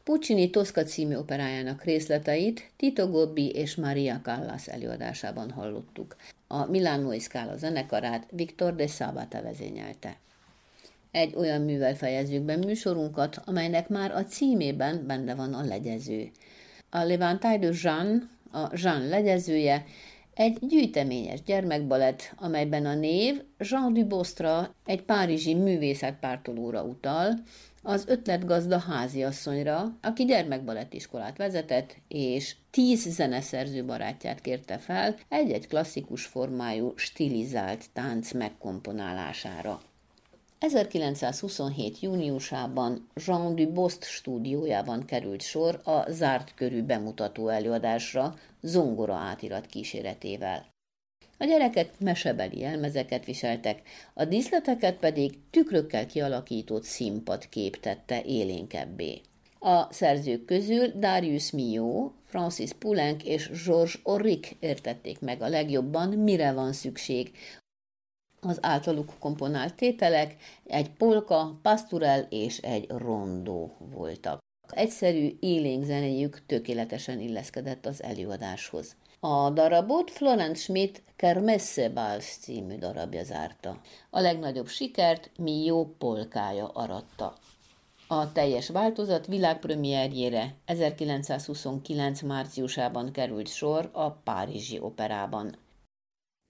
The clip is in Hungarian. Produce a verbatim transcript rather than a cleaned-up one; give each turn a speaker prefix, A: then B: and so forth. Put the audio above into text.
A: Puccini Tosca című operájának részleteit Tito Gobbi és Maria Callas előadásában hallottuk. A Milánói Scala zenekarát Victor de Sabata vezényelte. Egy olyan művel fejezzük be műsorunkat, amelynek már a címében benne van a legyező. A L'éventail de Jeanne, a Jeanne legyezője, egy gyűjteményes gyermekbalett, amelyben a név Jean Dubostra, egy párizsi művészetpártolóra utal, az ötletgazda háziasszonyra, aki gyermekbalettiskolát vezetett, és tíz zeneszerző barátját kérte fel egy-egy klasszikus formájú, stilizált tánc megkomponálására. ezerkilencszázhuszonhét. júniusában Jean Dubost stúdiójában került sor a zárt körű bemutató előadásra zongora átirat kíséretével. A gyerekek mesebeli jelmezeket viseltek, a díszleteket pedig tükrökkel kialakított színpad képtette élénkebbé. A szerzők közül Darius Milhaud, Francis Poulenc és Georges Auric értették meg a legjobban, mire van szükség. Az általuk komponált tételek egy polka, pasturel és egy rondó voltak. Egyszerű, élénk zenéjük tökéletesen illeszkedett az előadáshoz. A darabot Florence Schmidt Kermesse Bals című darabja zárta. A legnagyobb sikert Milhaud polkája aratta. A teljes változat világpremierjére ezerkilencszázhuszonkilenc. márciusában került sor a Párizsi Operában.